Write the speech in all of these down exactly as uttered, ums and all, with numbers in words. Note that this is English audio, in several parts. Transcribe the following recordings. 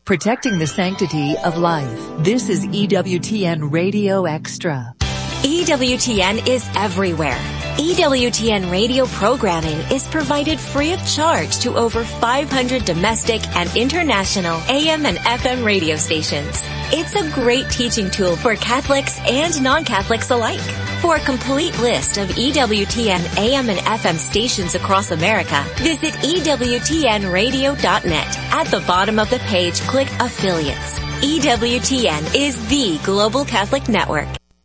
protecting the sanctity of life. This is E W T N Radio Extra. E W T N is everywhere. E W T N radio programming is provided free of charge to over five hundred domestic and international A M and F M radio stations. It's a great teaching tool for Catholics and non-Catholics alike. For a complete list of E W T N A M and F M stations across America, visit E W T N radio dot net. At the bottom of the page, click Affiliates. E W T N is the global Catholic network.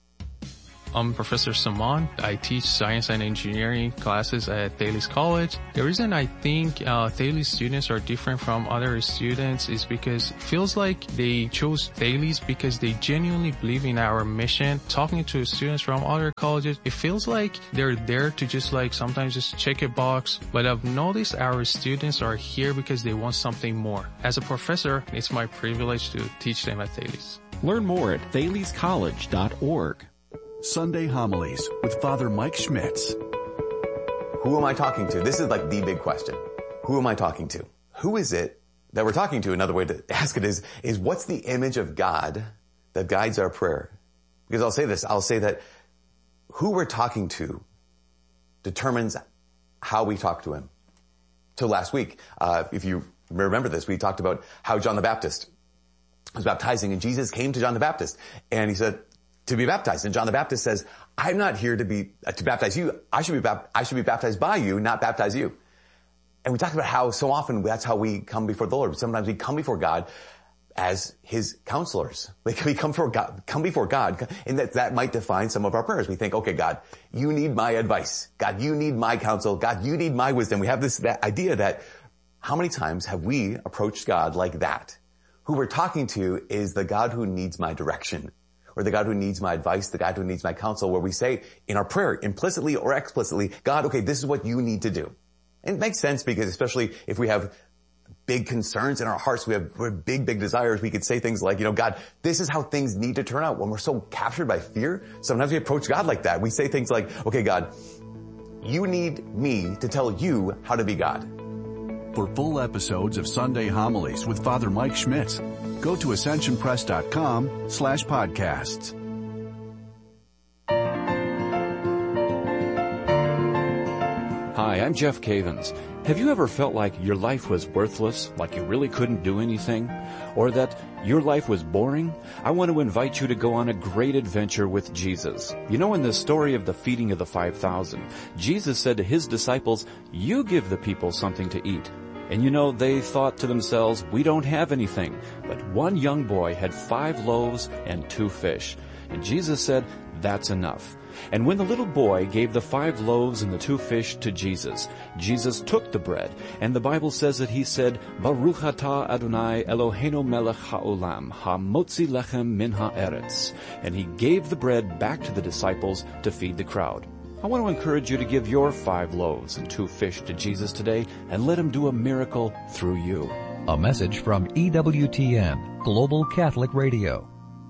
I'm Professor Saman. I teach science and engineering classes at Thales College. The reason I think uh, Thales students are different from other students is because it feels like they chose Thales because they genuinely believe in our mission. Talking to students from other colleges, it feels like they're there to just like sometimes just check a box. But I've noticed our students are here because they want something more. As a professor, it's my privilege to teach them at Thales. Learn more at thales college dot org. Sunday Homilies with Father Mike Schmitz. Who am I talking to? This is like the big question. Who am I talking to? Who is it that we're talking to? Another way to ask it is, is what's the image of God that guides our prayer? Because I'll say this, I'll say that who we're talking to determines how we talk to him. So last week, uh, if you remember this, we talked about how John the Baptist was baptizing and Jesus came to John the Baptist and he said, to be baptized. And John the Baptist says, I'm not here to be, uh, to baptize you. I should be, bap- I should be baptized by you, not baptize you. And we talked about how so often that's how we come before the Lord. Sometimes we come before God as his counselors. Like we come before God, come before God, and that, that might define some of our prayers. We think, okay, God, you need my advice. God, you need my counsel. God, you need my wisdom. We have this, that idea that how many times have we approached God like that? Who we're talking to is the God who needs my direction, or the God who needs my advice, the God who needs my counsel, where we say in our prayer, implicitly or explicitly, God, okay, this is what you need to do. And it makes sense because especially if we have big concerns in our hearts, we have, we have big, big desires, we could say things like, you know, God, this is how things need to turn out. When we're so captured by fear, sometimes we approach God like that. We say things like, okay, God, you need me to tell you how to be God. For full episodes of Sunday Homilies with Father Mike Schmitz, go to ascension press dot com slash podcasts. Hi, I'm Jeff Cavins. Have you ever felt like your life was worthless, like you really couldn't do anything, or that your life was boring? I want to invite you to go on a great adventure with Jesus. You know, in the story of the feeding of the five thousand, Jesus said to his disciples, "You give the people something to eat." And you know, they thought to themselves, we don't have anything. But one young boy had five loaves and two fish. And Jesus said, that's enough. And when the little boy gave the five loaves and the two fish to Jesus, Jesus took the bread. And the Bible says that he said, Baruch atah Adonai Eloheinu melech ha'olam, ha'motzi lechem min ha'eretz. And he gave the bread back to the disciples to feed the crowd. I want to encourage you to give your five loaves and two fish to Jesus today and let him do a miracle through you. A message from E W T N, Global Catholic Radio.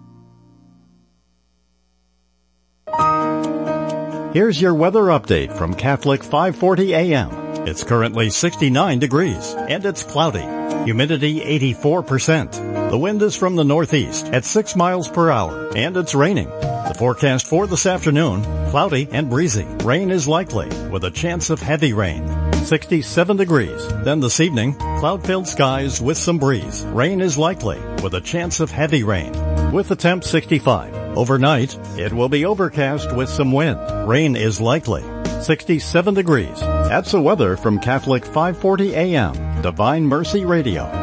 Here's your weather update from Catholic five forty A M. It's currently sixty-nine degrees and it's cloudy. Humidity eighty-four percent. The wind is from the northeast at six miles per hour and it's raining. The forecast for this afternoon, cloudy and breezy. Rain is likely with a chance of heavy rain. sixty-seven degrees. Then this evening, cloud-filled skies with some breeze. Rain is likely with a chance of heavy rain. With the temp sixty-five. Overnight, it will be overcast with some wind. Rain is likely. sixty-seven degrees. That's the weather from Catholic five forty A M, Divine Mercy Radio.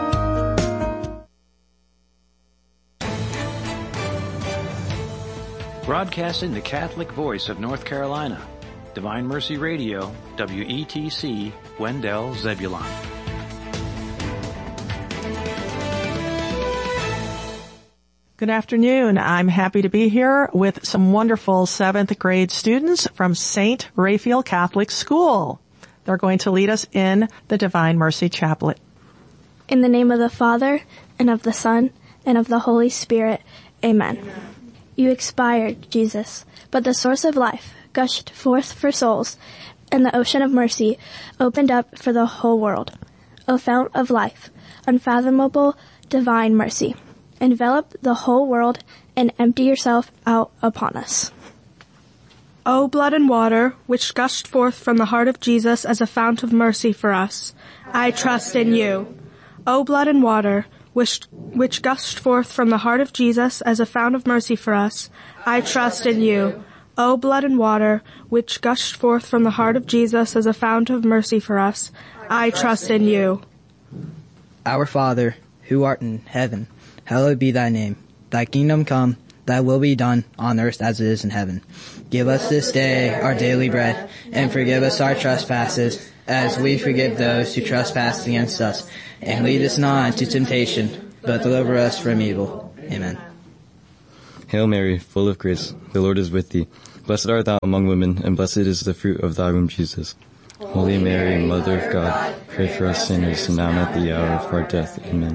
Broadcasting the Catholic voice of North Carolina, Divine Mercy Radio, W E T C, Wendell, Zebulon. Good afternoon. I'm happy to be here with some wonderful seventh grade students from Saint Raphael Catholic School. They're going to lead us in the Divine Mercy Chaplet. In the name of the Father, and of the Son, and of the Holy Spirit. Amen. Amen. You expired, Jesus, but the source of life gushed forth for souls, and the ocean of mercy opened up for the whole world. O fount of life, unfathomable, divine mercy. Envelop the whole world and empty yourself out upon us. O blood and water, which gushed forth from the heart of Jesus as a fount of mercy for us, I trust in you. O blood and water, which, which gushed forth from the heart of Jesus as a fount of mercy for us, I trust in you. O blood and water, which gushed forth from the heart of Jesus as a fount of mercy for us, I trust in you. Our Father, who art in heaven, hallowed be thy name. Thy kingdom come, thy will be done on earth as it is in heaven. Give us this day our daily bread, and forgive us our trespasses, as we forgive those who trespass against us. And lead us not into temptation, but deliver us from evil. Amen. Hail Mary, full of grace, the Lord is with thee. Blessed art thou among women, and blessed is the fruit of thy womb, Jesus. Holy Mary, Mother of God, pray for us sinners, now and at the hour of our death. Amen.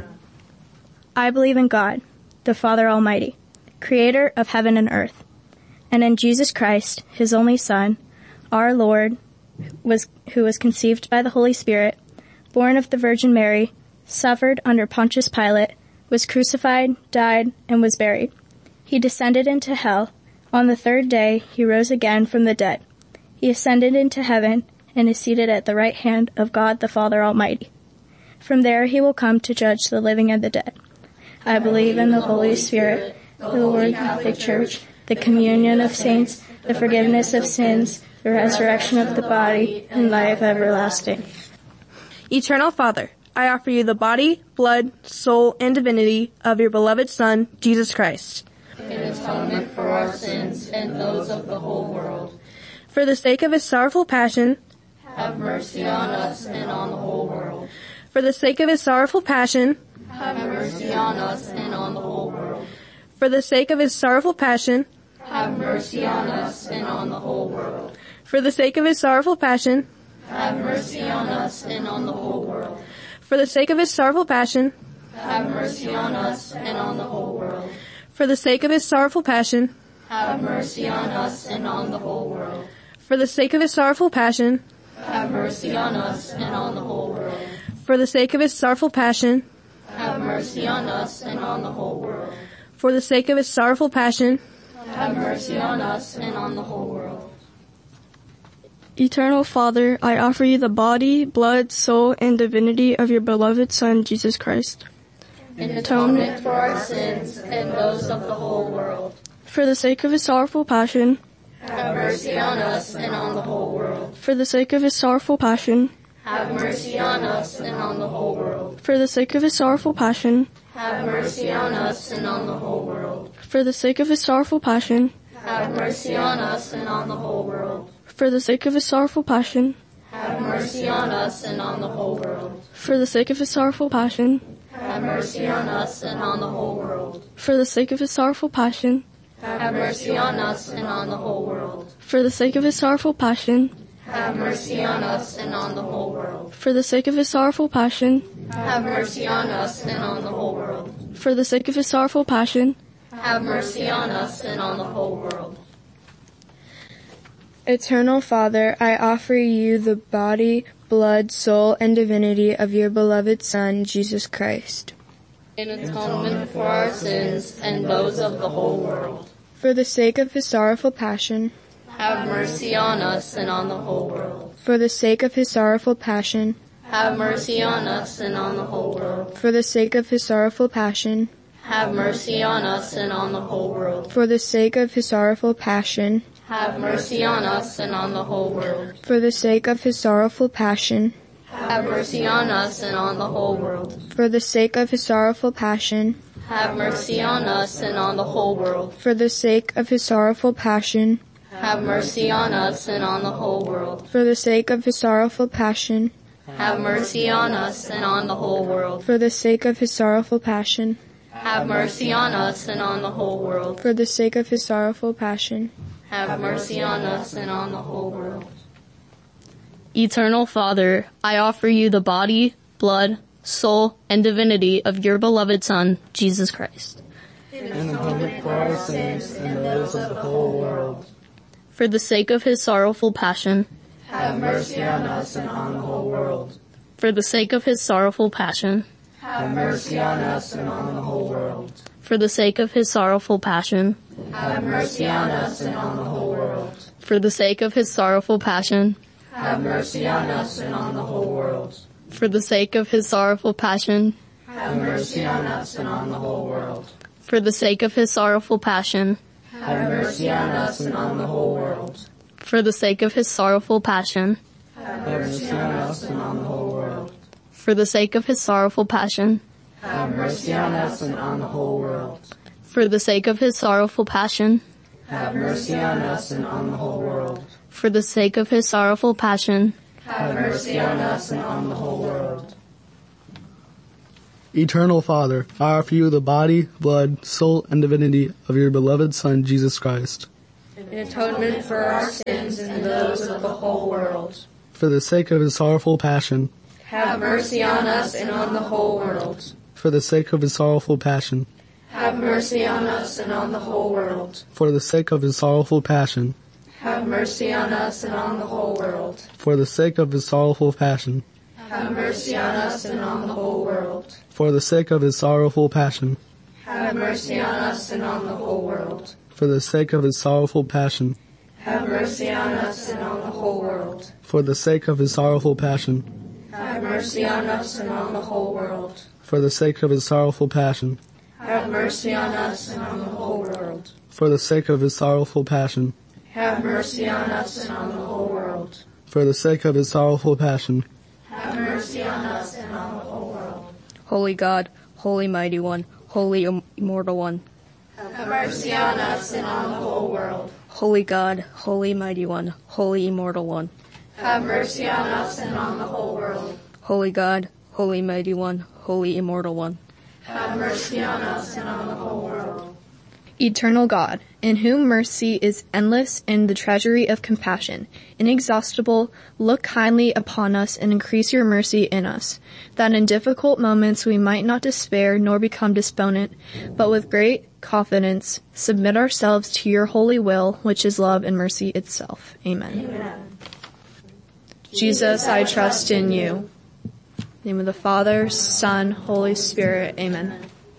I believe in God, the Father Almighty, creator of heaven and earth, and in Jesus Christ, his only Son, our Lord, was who was conceived by the Holy Spirit, born of the Virgin Mary, suffered under Pontius Pilate, was crucified, died, and was buried. He descended into hell. On the third day, he rose again from the dead. He ascended into heaven and is seated at the right hand of God the Father Almighty. From there he will come to judge the living and the dead. I believe in the Holy Spirit, the Lord Catholic Church, the communion of saints, the forgiveness of sins, the resurrection of the body, and life everlasting. Eternal Father, I offer you the body, blood, soul, and divinity of your beloved Son, Jesus Christ, in atonement for our sins and those of the whole world. For the sake of his sorrowful passion, have mercy on us and on the whole world. For the sake of his sorrowful passion, have mercy on us and on the whole world. For the sake of his sorrowful passion, have mercy on us and on the whole world. For the sake of his sorrowful passion, have mercy on us and on the whole world. For the sake of his sorrowful passion, have mercy on us and on the whole world. For the sake of his sorrowful passion, have mercy on us and on the whole world. For the sake of his sorrowful passion, have mercy on us and on the whole world. For the sake of his sorrowful passion, have mercy on us and on the whole world. For the sake of his sorrowful passion, have mercy on us and on the whole world. Eternal Father, I offer you the body, blood, soul, and divinity of your beloved Son, Jesus Christ, in atonement for our sins and those of the whole world. For the sake of his sorrowful passion, have mercy on us and on the whole world. For the sake of his sorrowful passion, have mercy on us and on the whole world. For the sake of his sorrowful passion, have mercy on us and on the whole world. For the sake of his sorrowful passion, have mercy on us and on the whole world. For the sake of his sorrowful passion, have mercy on us and on the whole world. For the sake of his sorrowful passion, have mercy on us and on the whole world. For the sake of his sorrowful passion, have mercy on us and on the whole world. For the sake of his sorrowful passion, have mercy on us and on the whole world. For the sake of his sorrowful passion, have mercy on us and on the whole world. For the sake of his sorrowful passion, have mercy on us and on the whole world. Eternal Father, I offer you the body, blood, soul, and divinity of your beloved Son, Jesus Christ, in atonement for our sins and those of the whole world. For the sake of his sorrowful passion, have mercy on us and on the whole world. For the sake of his sorrowful passion, have mercy on us and on the whole world. For the sake of his sorrowful passion, have mercy on us and on the whole world. For the sake of his sorrowful passion, have mercy on us and on the whole world. For the sake of his sorrowful passion, have mercy on us and on the whole world. For the sake of his sorrowful passion, have mercy on us and on the whole world. For the sake of his sorrowful passion, have mercy on us and on the whole world. For the sake of his sorrowful passion, have mercy on us and on the whole world. For the sake of his sorrowful passion, have mercy on us and on the whole world. For the sake of his sorrowful passion, have mercy on us and on the whole world. Eternal Father, I offer you the body, blood, soul, and divinity of your beloved Son, Jesus Christ, in atonement for our sins and those of the whole world. For the sake of his sorrowful passion, have mercy on us and on the whole world. For the sake of his sorrowful passion, have mercy on us and on the whole world. For the sake of his sorrowful passion, have mercy on us and on the whole world. For the sake of his sorrowful passion, have mercy on us and on the whole world. For the sake of his sorrowful passion, have mercy on us and on the whole world. For the sake of his sorrowful passion, have mercy on us and on the whole world. For the sake of his sorrowful passion, have mercy on us and on the whole world. For the sake of his sorrowful passion, have mercy on us and on the whole world. For the sake of his sorrowful passion, have mercy on us and on the whole world. For the sake of his sorrowful passion, have mercy on us and on the whole world. Eternal Father, I offer you the body, blood, soul, and divinity of your beloved Son, Jesus Christ. In atonement for our sins and those of the whole world. For the sake of his sorrowful passion, have mercy on us and on the whole world. For the sake of his sorrowful passion, have mercy on us and on the whole world. For the sake of his sorrowful passion, have mercy on us and on the whole world. For the sake of his sorrowful passion, have mercy on us and on the whole world. For the sake of his sorrowful passion, have mercy on us and on the whole world. For the sake of his sorrowful passion, have mercy on us and on the whole world. For the sake of his sorrowful passion, have mercy on us and on the whole world. For the sake of his sorrowful passion, have mercy on us and on the whole world. For the sake of his sorrowful passion, have mercy on us and on the whole world. For the sake of his sorrowful passion, have mercy on us and on the whole world. Holy God, Holy Mighty One, Holy Immortal One, have mercy on us and on the whole world. Holy God, Holy Mighty One, Holy Immortal One, have mercy on us and on the whole world. Holy God, Holy Mighty One, Holy Immortal One, have mercy on us and on the whole world. Eternal God, in whom mercy is endless and the treasury of compassion inexhaustible, look kindly upon us and increase your mercy in us, that in difficult moments we might not despair nor become despondent, but with great confidence submit ourselves to your holy will, which is love and mercy itself. Amen. Amen. Jesus, I trust in you. In the name of the Father, Son, Holy Spirit. Amen.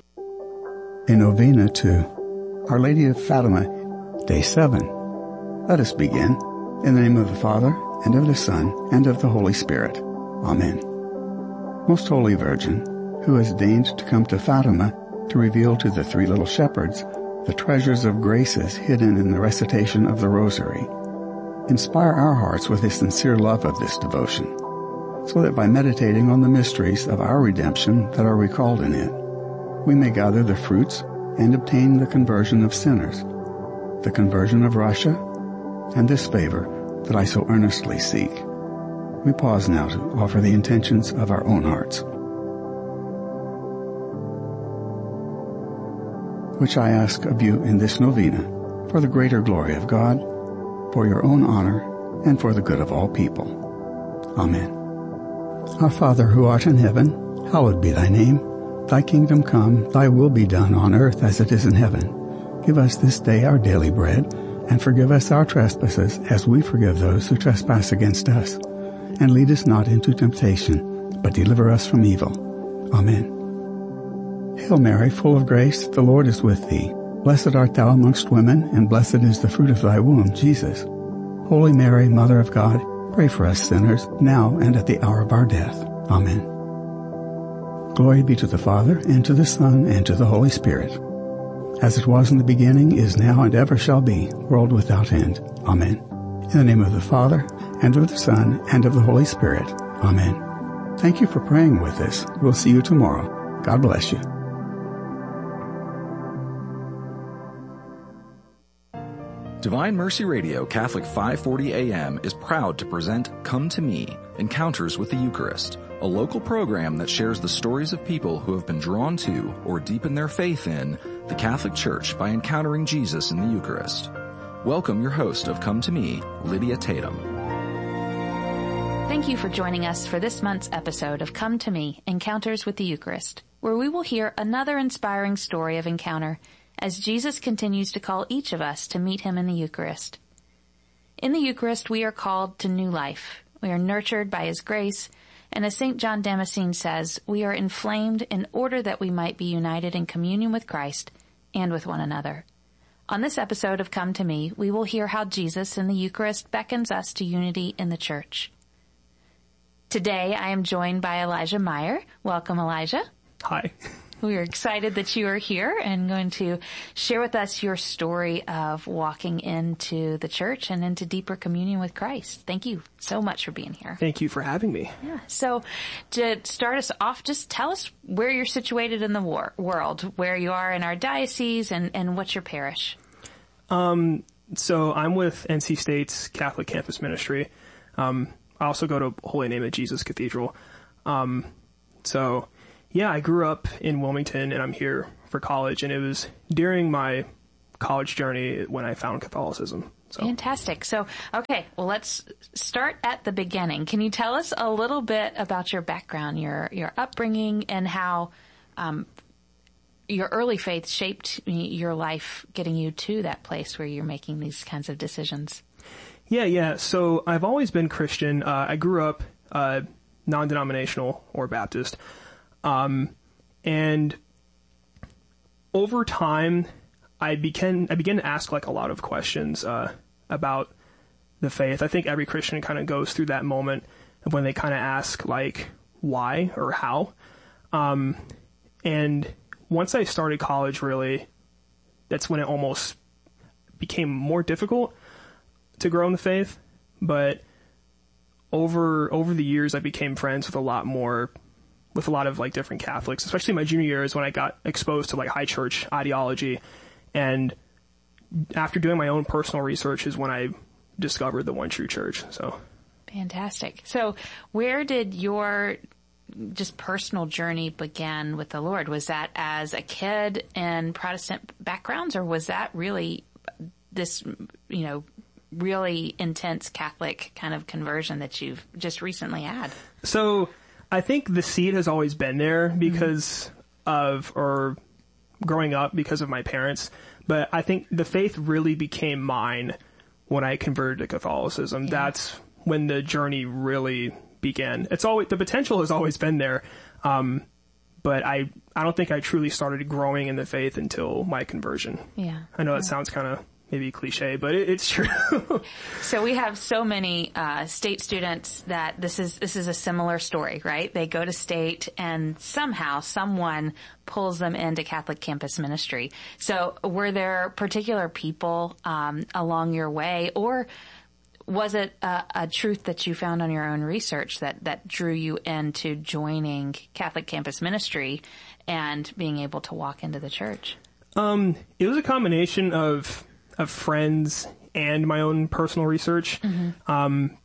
A novena to Our Lady of Fatima, Day seven. Let us begin. In the name of the Father, and of the Son, and of the Holy Spirit. Amen. Most Holy Virgin, who has deigned to come to Fatima to reveal to the three little shepherds the treasures of graces hidden in the recitation of the Rosary, inspire our hearts with a sincere love of this devotion, so that by meditating on the mysteries of our redemption that are recalled in it, we may gather the fruits and obtain the conversion of sinners, the conversion of Russia, and this favor that I so earnestly seek. We pause now to offer the intentions of our own hearts, which I ask of you in this novena for the greater glory of God, for your own honor, and for the good of all people. Amen. Our Father who art in heaven, hallowed be thy name. Thy kingdom come, thy will be done on earth as it is in heaven. Give us this day our daily bread, and forgive us our trespasses as we forgive those who trespass against us. And lead us not into temptation, but deliver us from evil. Amen. Hail Mary, full of grace, the Lord is with thee. Blessed art thou amongst women, and blessed is the fruit of thy womb, Jesus. Holy Mary, Mother of God, pray for us sinners, now and at the hour of our death. Amen. Glory be to the Father, and to the Son, and to the Holy Spirit, as it was in the beginning, is now, and ever shall be, world without end. Amen. In the name of the Father, and of the Son, and of the Holy Spirit. Amen. Thank you for praying with us. We'll see you tomorrow. God bless you. Divine Mercy Radio Catholic five forty A M is proud to present Come to Me, Encounters with the Eucharist, a local program that shares the stories of people who have been drawn to or deepen their faith in the Catholic Church by encountering Jesus in the Eucharist. Welcome your host of Come to Me, Lydia Tatum. Thank you for joining us for this month's episode of Come to Me, Encounters with the Eucharist, where we will hear another inspiring story of encounter as Jesus continues to call each of us to meet him in the Eucharist. In the Eucharist, we are called to new life. We are nurtured by his grace, And as Saint John Damascene says, we are inflamed in order that we might be united in communion with Christ and with one another. On this episode of Come to Me, we will hear how Jesus in the Eucharist beckons us to unity in the Church. Today, I am joined by Elijah Meyer. Welcome, Elijah. Hi. We are excited that you are here and going to share with us your story of walking into the church and into deeper communion with Christ. Thank you so much for being here. Thank you for having me. Yeah. So to start us off, just tell us where you're situated in the war- world, where you are in our diocese, and, and what's your parish. Um, so I'm with N C State's Catholic Campus Ministry. Um, I also go to Holy Name of Jesus Cathedral. Um, so... Yeah, I grew up in Wilmington and I'm here for college, and it was during my college journey when I found Catholicism. So. Fantastic. So, okay, well, let's start at the beginning. Can you tell us a little bit about your background, your your upbringing, and how um, your early faith shaped your life, getting you to that place where you're making these kinds of decisions? Yeah, yeah. So I've always been Christian. Uh, I grew up uh, non-denominational or Baptist. Um, and over time, I began, I began to ask like a lot of questions, uh, about the faith. I think every Christian kind of goes through that moment of when they kind of ask like why or how. Um, and once I started college, really, that's when it almost became more difficult to grow in the faith. But over, over the years, I became friends with a lot more with a lot of like different Catholics, especially my junior year is when I got exposed to like high church ideology. And after doing my own personal research is when I discovered the one true church. So fantastic. So where did your just personal journey begin with the Lord? Was that as a kid in Protestant backgrounds, or was that really this, you know, really intense Catholic kind of conversion that you've just recently had? So I think the seed has always been there because mm-hmm. of, or growing up because of my parents. But I think the faith really became mine when I converted to Catholicism. Yeah. That's when the journey really began. It's always, the potential has always been there. Um, but I, I don't think I truly started growing in the faith until my conversion. Yeah. I know that yeah. sounds kind of maybe cliche, but it, it's true. So we have so many uh state students that this is this is a similar story, right? They go to state and somehow someone pulls them into Catholic Campus Ministry. So were there particular people um along your way, or was it a, a truth that you found on your own research that that drew you into joining Catholic Campus Ministry and being able to walk into the church? Um it was a combination of of friends and my own personal research. Mm-hmm. Um,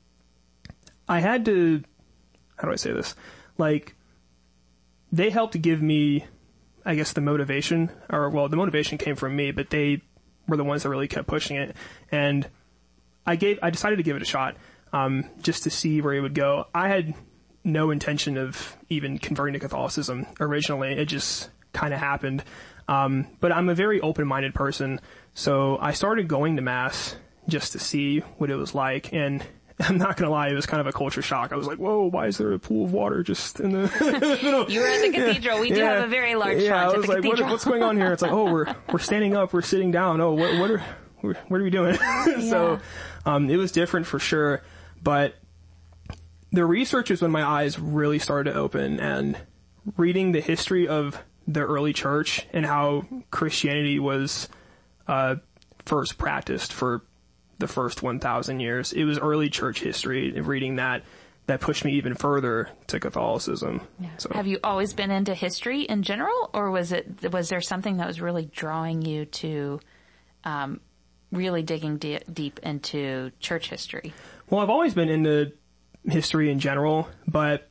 I had to, how do I say this? Like, they helped give me, I guess, the motivation, or, well, the motivation came from me, but they were the ones that really kept pushing it. And I gave, I decided to give it a shot, um, just to see where it would go. I had no intention of even converting to Catholicism originally. It just kind of happened. Um, but I'm a very open-minded person, so I started going to Mass just to see what it was like, and I'm not gonna lie, it was kind of a culture shock. I was like, whoa, why is there a pool of water just in the... You were at the cathedral. Yeah. We do yeah. have a very large yeah, font I was at the like, what, what's going on here? It's like, oh, we're we're standing up, we're sitting down. Oh, what, what are what are we doing? Yeah. So um, it was different for sure, but the research is when my eyes really started to open, and reading the history of the early church and how Christianity was uh first practiced for the first one thousand years. It was early church history, and reading that that pushed me even further to Catholicism. Yeah. So. Have you always been into history in general, or was it was there something that was really drawing you to um really digging de- deep into church history? Well, I've always been into history in general, but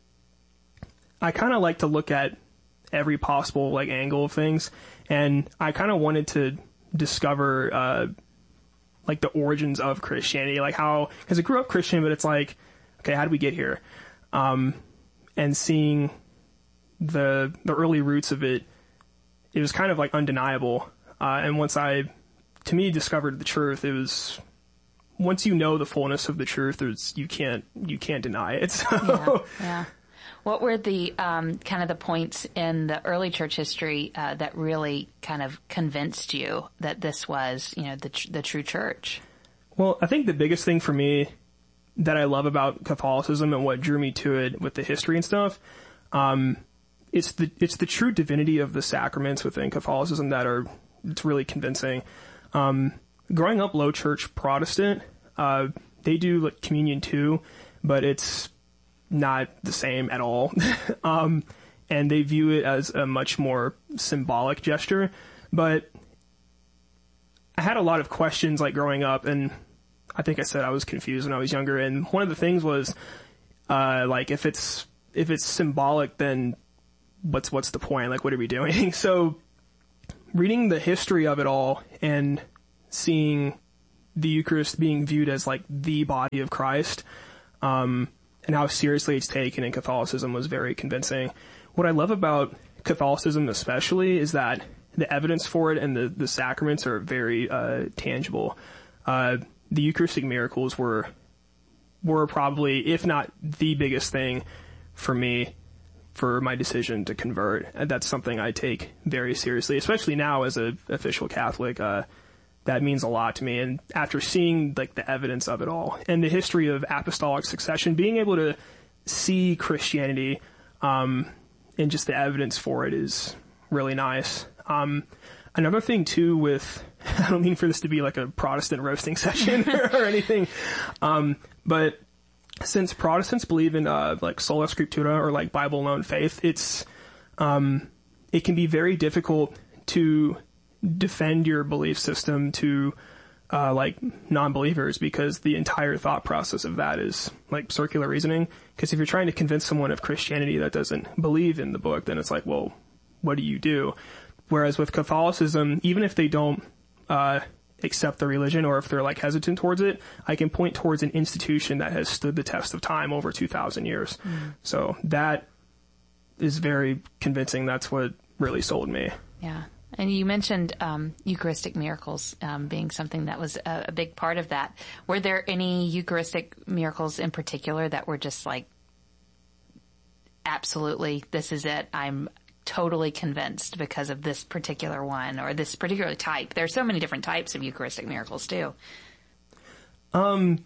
I kind of like to look at every possible like angle of things, and I kind of wanted to discover uh like the origins of Christianity, like how, because I grew up Christian, but it's like, okay, how did we get here? Um and seeing the the early roots of it, it was kind of like undeniable. Uh and once I, to me, discovered the truth, it was, once you know the fullness of the truth, there's you can't you can't deny it. So. Yeah, yeah. What were the um, kind of the points in the early church history uh, that really kind of convinced you that this was, you know, the tr- the true church? Well, I think the biggest thing for me that I love about Catholicism and what drew me to it with the history and stuff, um, it's the it's the true divinity of the sacraments within Catholicism that are it's really convincing. Um, growing up low church Protestant, uh, they do like communion too, but it's not the same at all. um, and they view it as a much more symbolic gesture. But I had a lot of questions like growing up, and I think I said I was confused when I was younger. And one of the things was, uh, like if it's, if it's symbolic, then what's, what's the point? Like, what are we doing? So reading the history of it all and seeing the Eucharist being viewed as like the body of Christ, um, and how seriously it's taken in Catholicism was very convincing. What I love about Catholicism especially is that the evidence for it and the, the sacraments are very, uh, tangible. Uh, the Eucharistic miracles were, were probably, if not the biggest thing for me, for my decision to convert. And that's something I take very seriously, especially now as an official Catholic. Uh, that means a lot to me. And after seeing like the evidence of it all and the history of apostolic succession, being able to see Christianity, um, and just the evidence for it is really nice. Um, another thing too with, I don't mean for this to be like a Protestant roasting session or anything, um, but since Protestants believe in, uh, like sola scriptura or like Bible alone faith, it's, um, it can be very difficult to defend your belief system to, uh, like non-believers because the entire thought process of that is like circular reasoning. Because if you're trying to convince someone of Christianity that doesn't believe in the book, then it's like, well, what do you do? Whereas with Catholicism, even if they don't, uh, accept the religion or if they're like hesitant towards it, I can point towards an institution that has stood the test of time over two thousand years. Mm. So that is very convincing. That's what really sold me. Yeah. And you mentioned um, Eucharistic miracles um, being something that was a, a big part of that. Were there any Eucharistic miracles in particular that were just like, absolutely, this is it, I'm totally convinced because of this particular one or this particular type? There's so many different types of Eucharistic miracles too. Um,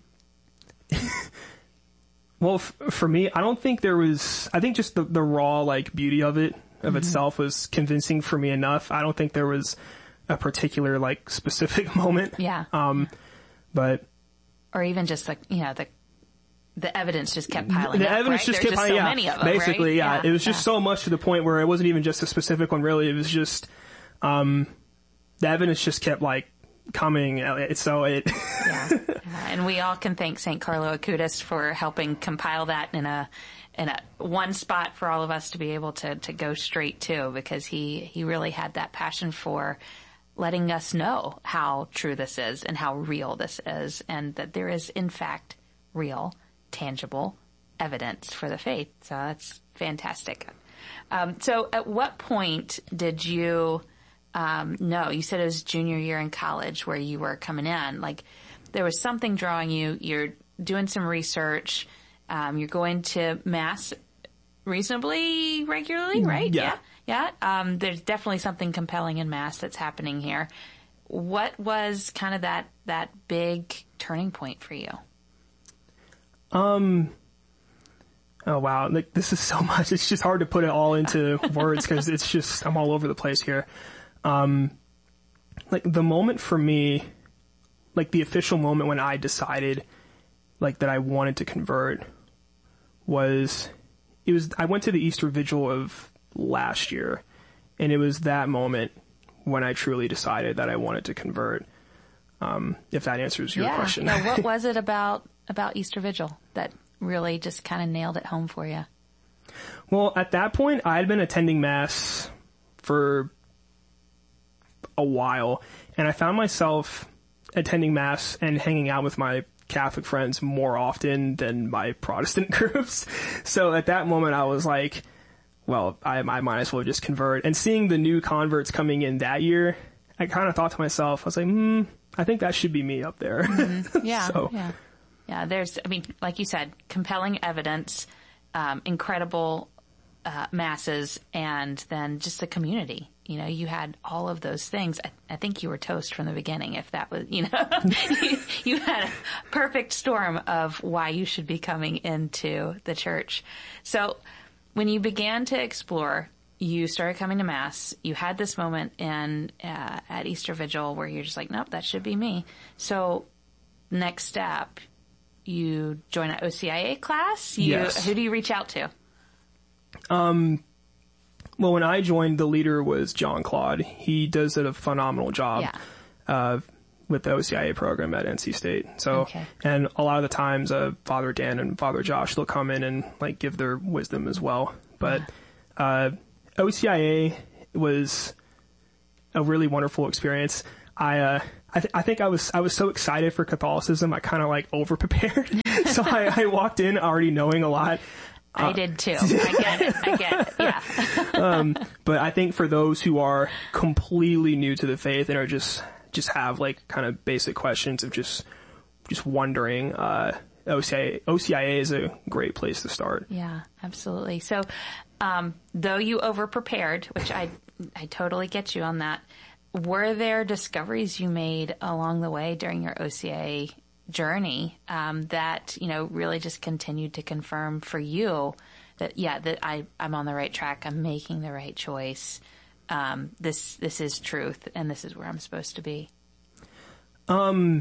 well, f- for me, I don't think there was, I think just the, the raw like beauty of it, of mm-hmm. itself was convincing for me enough. I don't think there was a particular like specific moment. Yeah. Um, but. Or even just like, you know, the, the evidence just kept piling the up. The evidence right? just There's kept just piling so up. Many of them, Basically, right? yeah. yeah. It was just yeah. so much to the point where it wasn't even just a specific one really. It was just, um, the evidence just kept like coming. So it. yeah. yeah. And we all can thank Saint Carlo Acutis for helping compile that in a, in a one spot for all of us to be able to, to go straight to, because he, he really had that passion for letting us know how true this is and how real this is, and that there is in fact real, tangible evidence for the faith. So that's fantastic. Um, so at what point did you, um, know, you said it was junior year in college where you were coming in, like there was something drawing you, you're doing some research, um, you're going to mass reasonably regularly, right? Yeah. Yeah. yeah. Um, there's definitely something compelling in mass that's happening here. What was kind of that, that big turning point for you? Um, oh wow, like this is so much. It's just hard to put it all into words because it's just, I'm all over the place here. Um, like the moment for me, like the official moment when I decided like that I wanted to convert was, it was, I went to the Easter Vigil of last year, and it was that moment when I truly decided that I wanted to convert. Um, if that answers your yeah, question. Yeah. What was it about, about Easter Vigil that really just kind of nailed it home for you? Well, at that point, I had been attending Mass for a while, and I found myself attending Mass and hanging out with my Catholic friends more often than my Protestant groups. So at that moment, I was like, well, I, I might as well just convert. And seeing the new converts coming in that year, I kind of thought to myself, I was like, hmm, I think that should be me up there. Mm-hmm. Yeah, so. yeah. Yeah, there's, I mean, like you said, compelling evidence, um, incredible uh, masses, and then just the community. You know, you had all of those things. I, I think you were toast from the beginning, if that was, you know, you, you had a perfect storm of why you should be coming into the church. So when you began to explore, you started coming to Mass. You had this moment in uh, at Easter Vigil where you're just like, nope, that should be me. So next step, you join an O C I A class? You, Yes. Who do you reach out to? Um, well, when I joined, the leader was John Claude. He does a phenomenal job Yeah. uh, with the O C I A program at N C State. So, Okay. and a lot of the times, uh, Father Dan and Father Josh, they'll come in and like give their wisdom as well. But uh, O C I A was a really wonderful experience. I uh, I, th- I think I was I was so excited for Catholicism, I kind of like over prepared. So I, I walked in already knowing a lot. I Uh, did too. I get it. I get it. Yeah. um, but I think for those who are completely new to the faith and are just, just have like kind of basic questions of just, just wondering, uh, O C I A, O C I A is a great place to start. Yeah, absolutely. So, um, though you over prepared, which I, I totally get you on that, were there discoveries you made along the way during your O C I A journey, um, that, you know, really just continued to confirm for you that, yeah, that I, I'm on the right track. I'm making the right choice. Um, this, this is truth and this is where I'm supposed to be. Um,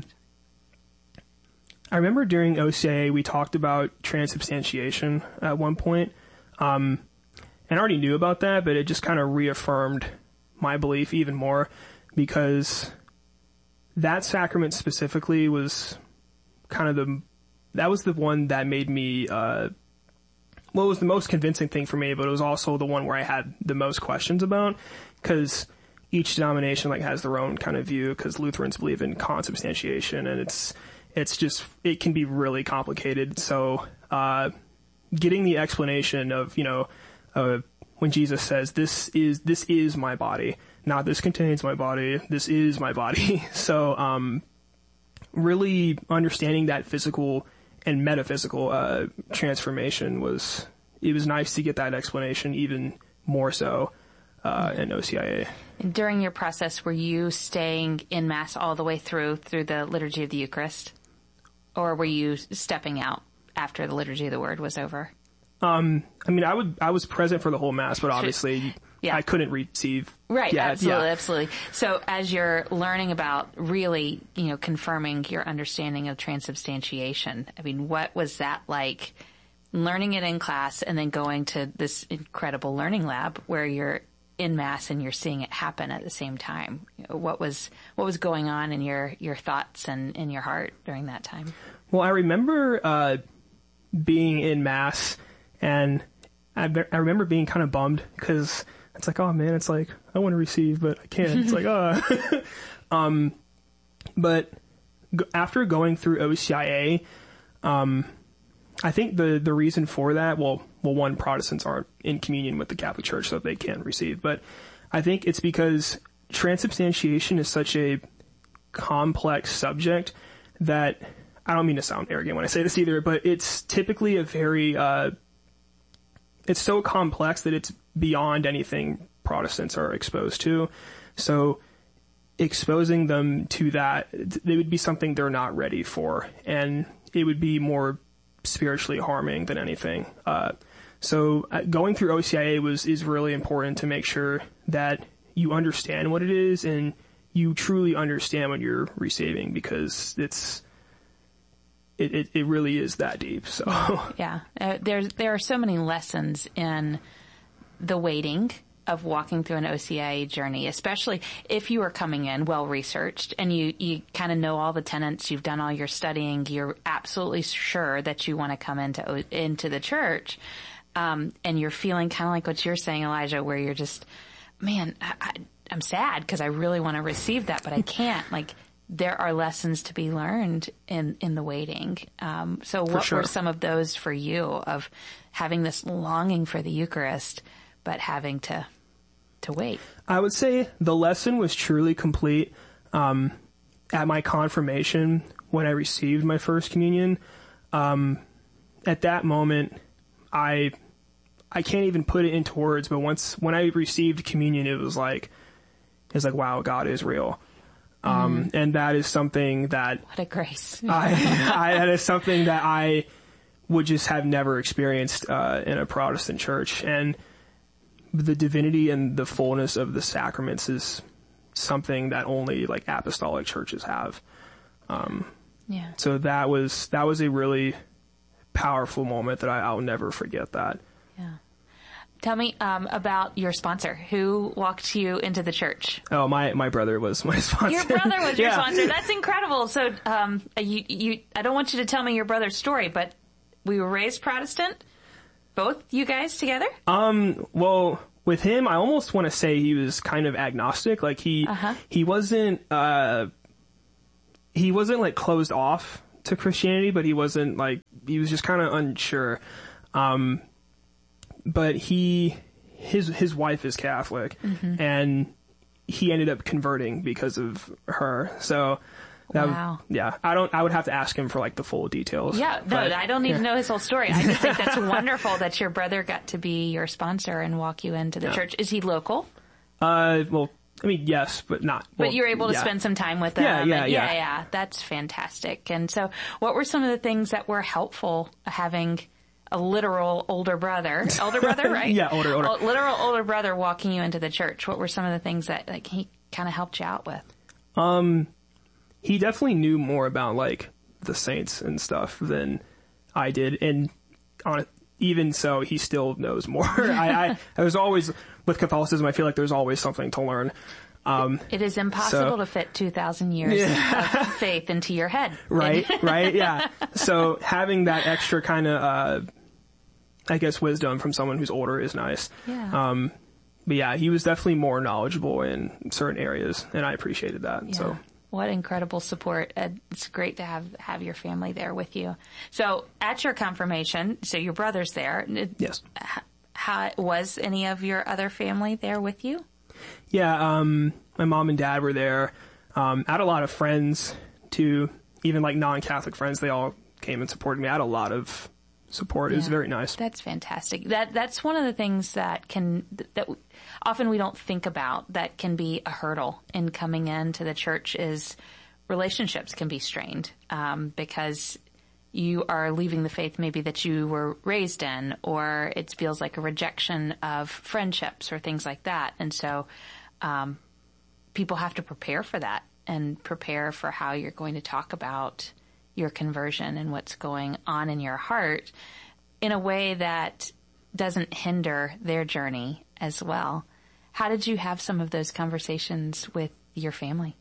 I remember during O C I A, we talked about transubstantiation at one point. Um, and I already knew about that, but it just kind of reaffirmed my belief even more because that sacrament specifically was kind of the, that was the one that made me, uh, well, it was the most convincing thing for me, but it was also the one where I had the most questions about, because each denomination like has their own kind of view, because Lutherans believe in consubstantiation, and it's, it's just, it can be really complicated. So, uh, getting the explanation of, you know, uh, when Jesus says, this is, this is my body, not this contains my body, this is my body. So, um, really understanding that physical and metaphysical, uh, transformation was, it was nice to get that explanation even more so, uh, in O C I A. And during your process, were you staying in Mass all the way through, through the Liturgy of the Eucharist? Or were you stepping out after the Liturgy of the Word was over? Um, I mean, I would, I was present for the whole Mass, but obviously Yeah. I couldn't receive. Right, yeah, absolutely, yeah. absolutely. So as you're learning about really, you know, confirming your understanding of transubstantiation, I mean, what was that like, learning it in class and then going to this incredible learning lab where you're in Mass and you're seeing it happen at the same time? You know, what was, what was going on in your, your thoughts and in your heart during that time? Well, I remember, uh, being in Mass, and I, be- I remember being kind of bummed because it's like, oh man, it's like, I want to receive, but I can't. It's like, uh, um, but g- after going through O C I A, um, I think the, the reason for that, well, well, one, Protestants aren't in communion with the Catholic Church, so they can't receive, but I think it's because transubstantiation is such a complex subject that, I don't mean to sound arrogant when I say this either, but it's typically a very, uh, it's so complex that it's beyond anything Protestants are exposed to. So exposing them to that, it would be something they're not ready for, and it would be more spiritually harming than anything. Uh, so uh, going through O C I A was, is really important to make sure that you understand what it is and you truly understand what you're receiving, because it's, It, it, it really is that deep. So yeah, uh, there's there are so many lessons in the waiting of walking through an O C I A journey, especially if you are coming in well researched and you you kind of know all the tenets, you've done all your studying, you're absolutely sure that you want to come into into the church, um, and you're feeling kind of like what you're saying, Elijah, where you're just, man, I, I, I'm sad because I really want to receive that, but I can't. Like, there are lessons to be learned in, in the waiting. Um, so what sure. were some of those for you, of having this longing for the Eucharist, but having to, to wait? I would say the lesson was truly complete, um, at my confirmation when I received my first communion. Um, at that moment, I, I can't even put it into words, but once, when I received communion, it was like, it was like, wow, God is real. Um, mm-hmm. and that is something that. What a grace. I, I, that is something that I would just have never experienced, uh, in a Protestant church. And the divinity and the fullness of the sacraments is something that only like apostolic churches have. Um, yeah. So that was, that was a really powerful moment that I, I'll never forget that. Yeah. Tell me, um, about your sponsor. Who walked you into the church? Oh, my, my brother was my sponsor. Your brother was your yeah. sponsor. That's incredible. So, um, you, you, I don't want you to tell me your brother's story, but we were raised Protestant? Both you guys together? Um, well, with him, I almost want to say he was kind of agnostic. Like he, uh-huh. he wasn't, uh, he wasn't like closed off to Christianity, but he wasn't like, he was just kind of unsure. Um, but he, his, his wife is Catholic, mm-hmm. and he ended up converting because of her. So, that wow. would, yeah, I don't, I would have to ask him for like the full details. Yeah, no, but, I don't need yeah. to know his whole story. I just think that's wonderful that your brother got to be your sponsor and walk you into the yeah. church. Is he local? Uh, well, I mean, yes, but not. Well, but you're able to yeah. spend some time with them. Yeah, yeah, and, yeah. yeah, yeah. That's fantastic. And so what were some of the things that were helpful having a literal older brother, older brother, right? yeah, older, older. O- literal older brother walking you into the church? What were some of the things that like he kind of helped you out with? Um, he definitely knew more about like the saints and stuff than I did. And on, even so, he still knows more. I, I, I was always, with Catholicism, I feel like there's always something to learn. Um, it is impossible so, to fit two thousand years yeah. of faith into your head. Right, right, yeah. So having that extra kind of, uh, I guess wisdom from someone who's older is nice. Yeah. Um, but yeah, he was definitely more knowledgeable in certain areas, and I appreciated that. Yeah. So. What incredible support. It's great to have, have your family there with you. So at your confirmation, so your brother's there. Yes. How, was any of your other family there with you? Yeah, um, my mom and dad were there. Um, I had a lot of friends too, even like non-Catholic friends. They all came and supported me. I had a lot of support. It yeah, was very nice. That's fantastic. That that's one of the things that can that often we don't think about that can be a hurdle in coming into the church is relationships can be strained um, because you are leaving the faith maybe that you were raised in, or it feels like a rejection of friendships or things like that. And so um, people have to prepare for that and prepare for how you're going to talk about your conversion and what's going on in your heart in a way that doesn't hinder their journey as well. How did you have some of those conversations with your family?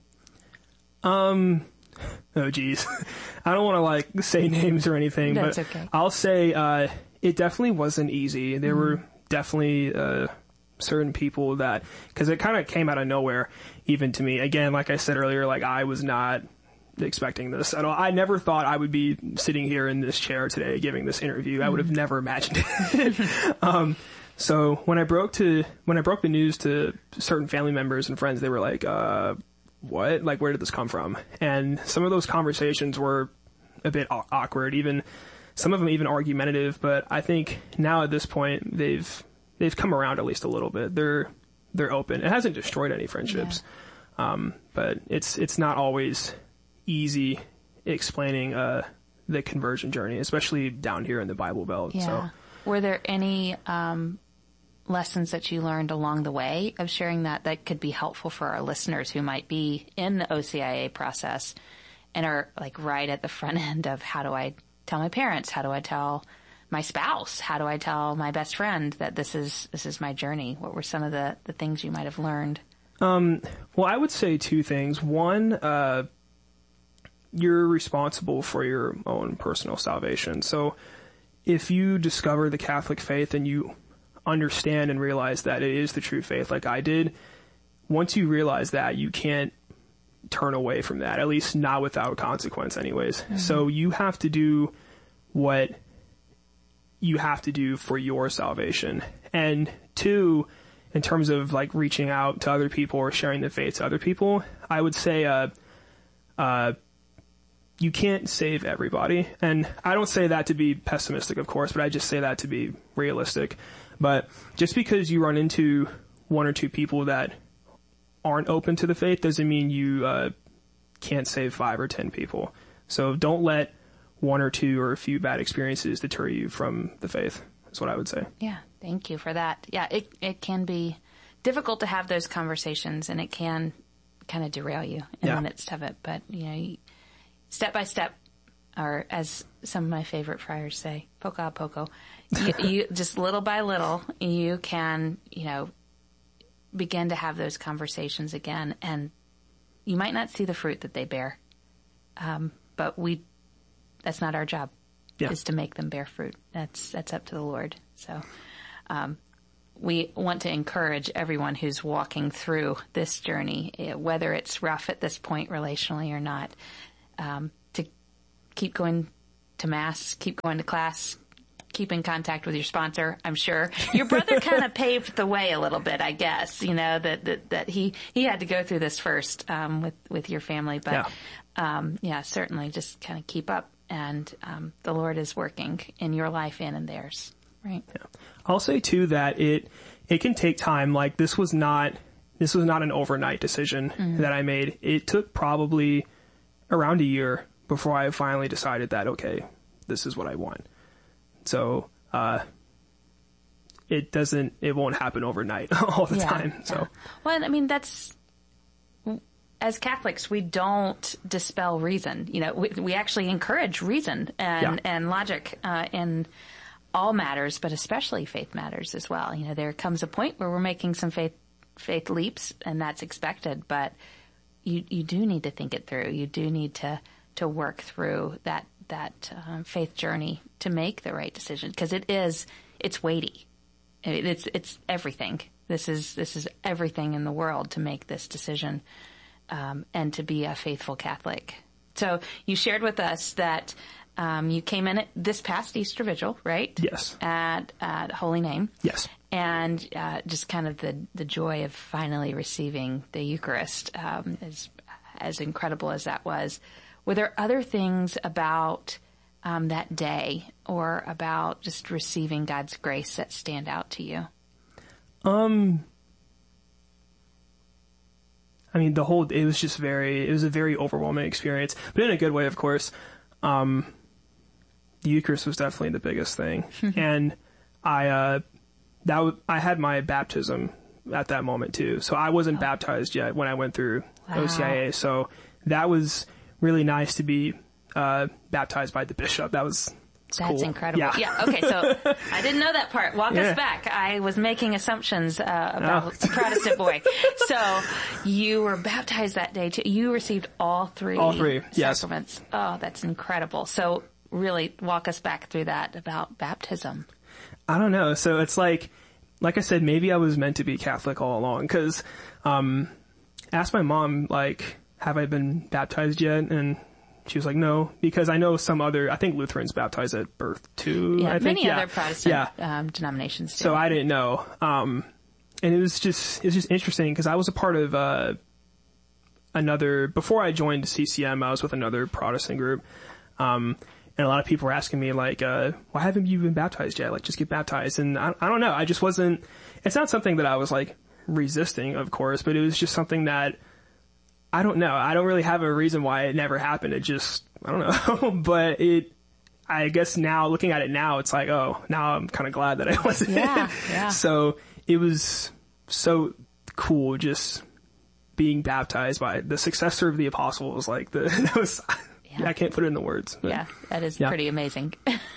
Um, oh geez. I don't want to like say names or anything, That's but okay. I'll say, uh, it definitely wasn't easy. There mm-hmm. were definitely, uh, certain people that, cause it kind of came out of nowhere even to me. Again, like I said earlier, like I was not expecting this at all. I never thought I would be sitting here in this chair today giving this interview. Mm-hmm. I would have never imagined it. um, so when I broke to, when I broke the news to certain family members and friends, they were like, uh, what? Like, where did this come from? And some of those conversations were a bit aw- awkward, even some of them even argumentative, but I think now at this point they've, they've come around at least a little bit. They're, they're open. It hasn't destroyed any friendships. Yeah. Um, but it's, it's not always easy explaining, uh, the conversion journey, especially down here in the Bible Belt. Yeah. So. Were there any, um, lessons that you learned along the way of sharing that that could be helpful for our listeners who might be in the O C I A process and are like right at the front end of how do I tell my parents? How do I tell my spouse? How do I tell my best friend that this is, this is my journey? What were some of the, the things you might have learned? Um, well, I would say two things. One, uh, you're responsible for your own personal salvation. So if you discover the Catholic faith and you understand and realize that it is the true faith like I did, once you realize that, you can't turn away from that, at least not without consequence anyways. Mm-hmm. So you have to do what you have to do for your salvation. And two, in terms of like reaching out to other people or sharing the faith to other people, I would say, uh, uh, you can't save everybody. And I don't say that to be pessimistic, of course, but I just say that to be realistic. But just because you run into one or two people that aren't open to the faith doesn't mean you uh, can't save five or ten people. So don't let one or two or a few bad experiences deter you from the faith, is what I would say. Yeah, thank you for that. Yeah, it it can be difficult to have those conversations, and it can kind of derail you in yeah. the midst of it. But, you know, you, step by step, or as some of my favorite friars say, poco a poco, you, you just little by little, you can, you know, begin to have those conversations again, and you might not see the fruit that they bear. Um, but we, that's not our job, yeah. is to make them bear fruit. That's, that's up to the Lord. So, um, we want to encourage everyone who's walking through this journey, whether it's rough at this point relationally or not, um, to keep going to Mass, keep going to class, keep in contact with your sponsor, I'm sure. Your brother kind of paved the way a little bit, I guess, you know, that, that, that he, he had to go through this first, um, with, with your family. But, yeah, um, yeah certainly just kind of keep up. And, um, the Lord is working in your life and in theirs. Right. Yeah. I'll say too that it, it can take time. Like this was not, this was not an overnight decision mm-hmm. that I made. It took probably around a year before I finally decided that, okay, this is what I want. So, uh, it doesn't, it won't happen overnight all the yeah, time. So, yeah. Well, I mean, that's, as Catholics, we don't dispel reason. You know, we, we actually encourage reason and, yeah. and logic, uh, in all matters, but especially faith matters as well. You know, there comes a point where we're making some faith, faith leaps, and that's expected, but you, you do need to think it through. You do need to, to work through that, that, um, faith journey to make the right decision. Because it is, it's weighty. It, it's, it's everything. This is, this is everything in the world to make this decision, um, and to be a faithful Catholic. So you shared with us that, Um, you came in at this past Easter Vigil, right? Yes. At, at Holy Name. Yes. And, uh, just kind of the, the joy of finally receiving the Eucharist, um, as, as incredible as that was. Were there other things about, um, that day or about just receiving God's grace that stand out to you? Um, I mean, the whole, it was just very, it was a very overwhelming experience, but in a good way, of course. Um, the Eucharist was definitely the biggest thing. And I, uh, that w- I had my baptism at that moment too. So I wasn't oh. baptized yet when I went through wow. O C I A. So that was really nice to be, uh, baptized by the bishop. That was, That's cool. incredible. Yeah. yeah. Okay. So I didn't know that part. Walk yeah. us back. I was making assumptions, uh, about oh. a Protestant boy. So you were baptized that day too. You received all three. All three. Sacraments. Yes. Oh, that's incredible. So really walk us back through that about baptism. I don't know. So it's like, like I said, maybe I was meant to be Catholic all along. Cause, um, asked my mom, like, have I been baptized yet? And she was like, no, because I know some other, I think Lutherans baptize at birth too. Yeah, I think. many yeah. other Protestant yeah. um, denominations do. So I didn't know. Um, and it was just, it was just interesting because I was a part of, uh, another, before I joined C C M, I was with another Protestant group. Um, and a lot of people were asking me like, uh, why haven't you been baptized yet? Like, just get baptized. And I, I don't know. I just wasn't, it's not something that I was like resisting, of course, but it was just something that, I don't know. I don't really have a reason why it never happened. It just, I don't know. But it, I guess now, looking at it now, it's like, oh, now I'm kind of glad that I wasn't. Yeah, yeah. So it was so cool just being baptized by the successor of the apostles. Like the, that was, yeah. I can't put it in the words. But, yeah, that is yeah. pretty amazing.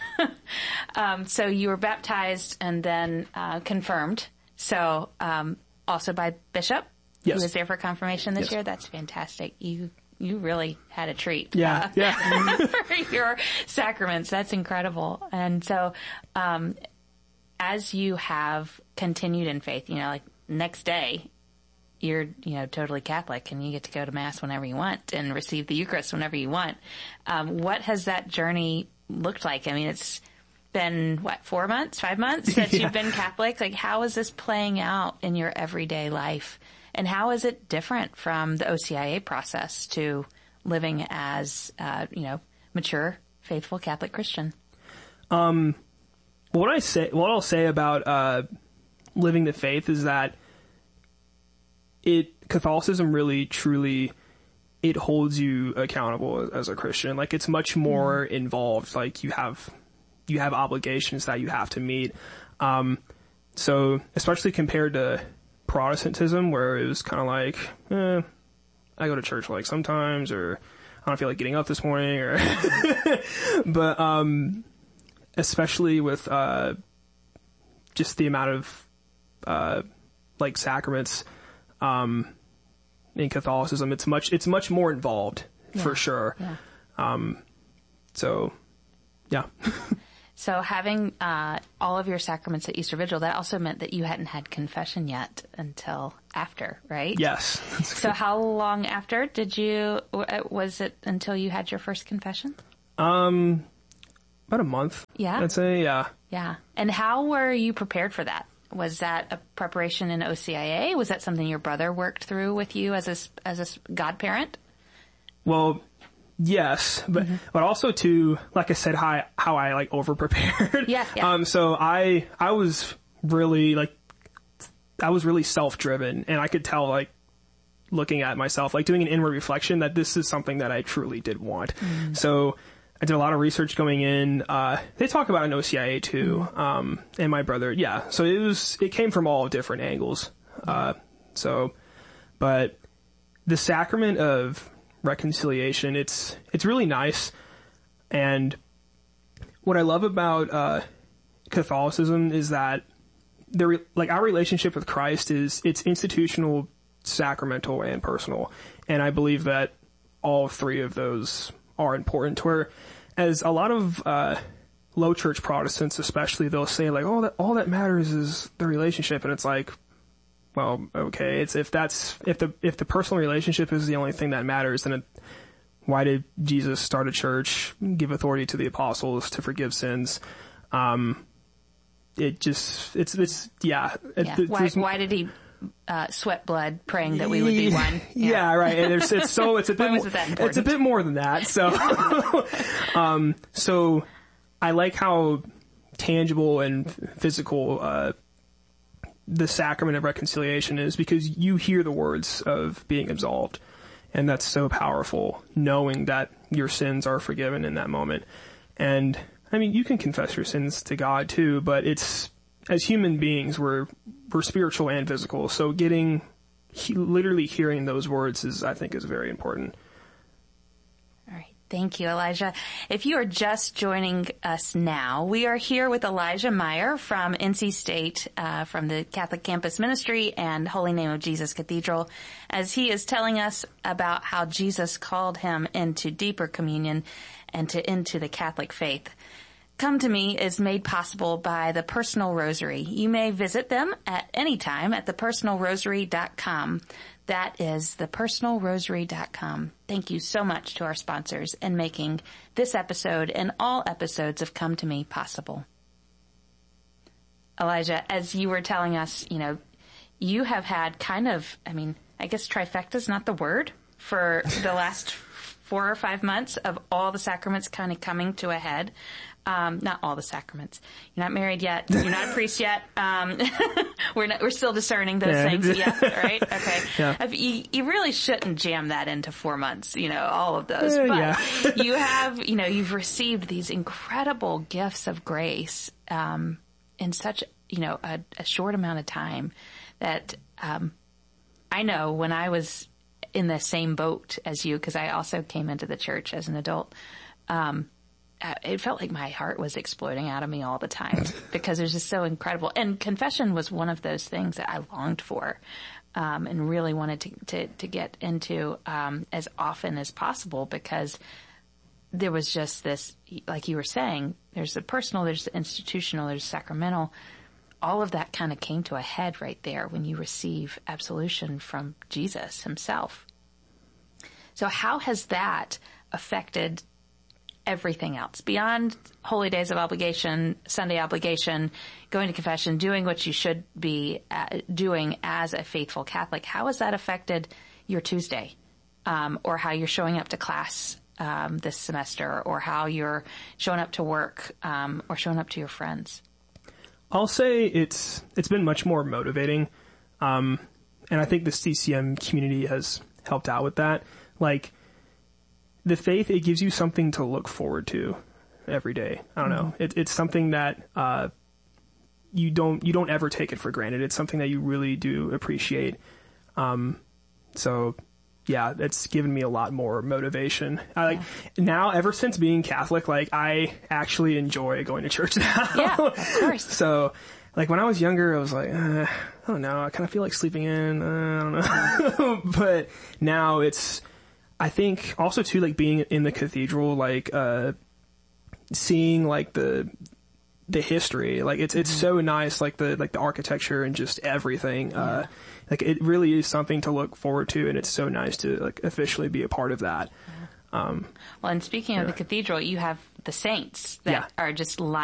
um, so you were baptized and then, uh, confirmed. So, um, also by Bishop. Yes. Who was there for confirmation this yes. year? That's fantastic. You, you really had a treat. Yeah. Uh, yeah. for your sacraments. That's incredible. And so, um, as you have continued in faith, you know, like next day, you're, you know, totally Catholic and you get to go to Mass whenever you want and receive the Eucharist whenever you want. Um, what has that journey looked like? I mean, it's been, what, four months, five months since yeah. you've been Catholic? Like, how is this playing out in your everyday life? And how is it different from the O C I A process to living as, uh, you know, mature, faithful Catholic Christian? Um, what I say, what I'll say about, uh, living the faith is that it, Catholicism really, truly, it holds you accountable as a Christian. Like, it's much more mm-hmm. involved. Like, you have, you have obligations that you have to meet. Um, so, especially compared to Protestantism, where it was kind of like, eh, I go to church like sometimes, or I don't feel like getting up this morning, or, but, um, especially with, uh, just the amount of, uh, like sacraments, um, in Catholicism, it's much, it's much more involved, yeah. for sure. Yeah. Um, so, yeah. So having, uh, all of your sacraments at Easter Vigil, that also meant that you hadn't had confession yet until after, right? Yes. So how long after did you, was it until you had your first confession? Um, about a month. Yeah. I'd say, yeah. Yeah. And how were you prepared for that? Was that a preparation in O C I A? Was that something your brother worked through with you as a, as a godparent? Well, yes, but, mm-hmm. but also too, like I said, how I, how I like over prepared. Yeah, yeah. Um, so I, I was really like, I was really self-driven, and I could tell, like, looking at myself, like doing an inward reflection, that this is something that I truly did want. Mm-hmm. So I did a lot of research going in. Uh, they talk about an O C I A too. Mm-hmm. Um, and my brother, yeah. So it was, it came from all different angles. Uh, so, but the sacrament of reconciliation, it's, it's really nice. And what I love about, uh, Catholicism is that the, like our relationship with Christ is, it's institutional, sacramental, and personal. And I believe that all three of those are important, where as a lot of, uh, low church Protestants especially, they'll say like, oh, that, all that matters is the relationship. And it's like, well, okay, it's, if that's, if the, if the personal relationship is the only thing that matters, then it, why did Jesus start a church, give authority to the apostles to forgive sins? Um, it just, it's, it's, yeah. It, yeah. Why, why did he, Uh, sweat blood praying that we would be one? Yeah, yeah, right. And there's, it's so, it's a bit, more, it it's a bit more than that. So, um, so I like how tangible and physical, uh, the sacrament of reconciliation is, because you hear the words of being absolved. And that's so powerful, knowing that your sins are forgiven in that moment. And I mean, you can confess your sins to God too, but it's, as human beings, we're, we're spiritual and physical. So getting, he, literally hearing those words is, I think, is very important. All right. Thank you, Elijah. If you are just joining us now, we are here with Elijah Meyer from N C State, uh, from the Catholic Campus Ministry and Holy Name of Jesus Cathedral, as he is telling us about how Jesus called him into deeper communion and to into the Catholic faith. Come to Me is made possible by the Personal Rosary. You may visit them at any time at the personal rosary dot com. That is the personal rosary dot com. Thank you so much to our sponsors in making this episode and all episodes of Come to Me possible. Elijah, as you were telling us, you know, you have had kind of, I mean, I guess trifecta is not the word, for the last four or five months of all the sacraments kind of coming to a head. Um, not all the sacraments. You're not married yet. You're not a priest yet. Um, we're not, we're still discerning those yeah. things. Yeah, right? Okay. Yeah. If you, you really shouldn't jam that into four months, you know, all of those. Uh, but yeah. you have, you know, you've received these incredible gifts of grace, um, in such, you know, a, a short amount of time that, um, I know when I was in the same boat as you, because I also came into the church as an adult, um, it felt like my heart was exploding out of me all the time because it was just so incredible. And confession was one of those things that I longed for, um, and really wanted to, to, to get into, um, as often as possible, because there was just this, like you were saying, there's the personal, there's the institutional, there's sacramental. All of that kind of came to a head right there when you receive absolution from Jesus himself. So how has that affected everything else beyond holy days of obligation, Sunday obligation, going to confession, doing what you should be uh, doing as a faithful Catholic? How has that affected your Tuesday um, or how you're showing up to class um, this semester, or how you're showing up to work, um, or showing up to your friends? I'll say it's it's been much more motivating, um, and I think the C C M community has helped out with that. Like, the faith, it gives you something to look forward to every day. I don't know. It, it's something that uh, you don't you don't ever take it for granted. It's something that you really do appreciate. Um, so. Yeah, it's given me a lot more motivation. I like yeah. now, ever since being Catholic, like I actually enjoy going to church now. Yeah, of course. So, like when I was younger, I was like, uh, I don't know, I kind of feel like sleeping in. Uh, I don't know. But now it's, I think also too, like being in the cathedral, like uh, seeing like the the history, like it's it's mm-hmm. so nice, like the like the architecture and just everything. Yeah. Uh, like it really is something to look forward to, and it's so nice to like officially be a part of that. Um, well, and speaking of yeah. the cathedral, you have the saints that yeah. are just lined